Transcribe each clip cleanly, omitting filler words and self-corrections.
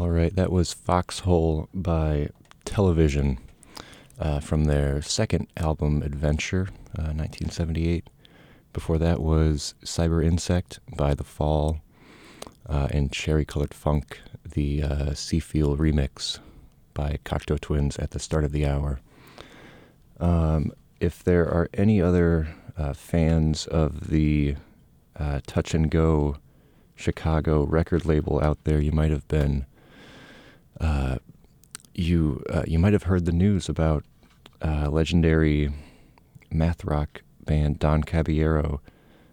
All right, that was Foxhole by Television from their second album, Adventure, 1978. Before that was Cyber Insect by The Fall and Cherry Colored Funk, the Seafield remix by Cocteau Twins at the start of the hour. If there are any other fans of the Touch and Go Chicago record label out there, you might have been you might have heard the news about legendary math rock band Don Caballero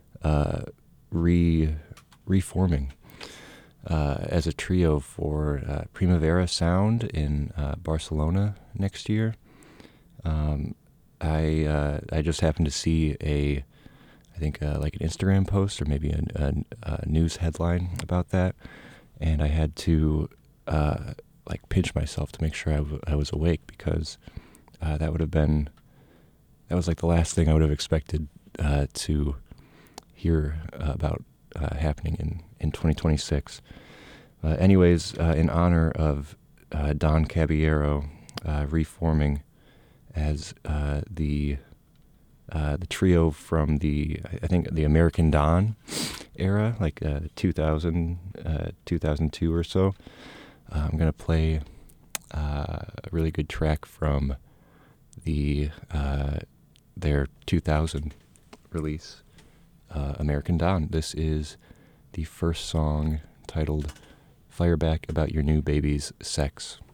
reforming as a trio for Primavera Sound in Barcelona next year. I just happened to see I think like an Instagram post or maybe a news headline about that, and I had to like pinch myself to make sure I was awake, because that was like the last thing I would have expected to hear about happening in 2026. Anyways, in honor of Don Caballero reforming as the trio from I think the American Don era, like 2002 or so. I'm going to play a really good track from their 2000 release, American Don. This is the first song, titled Fireback About Your New Baby's Sex.